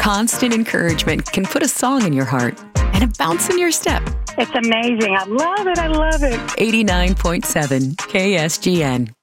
Constant encouragement can put a song in your heart and a bounce in your step. It's amazing. I love it. 89.7 KSGN.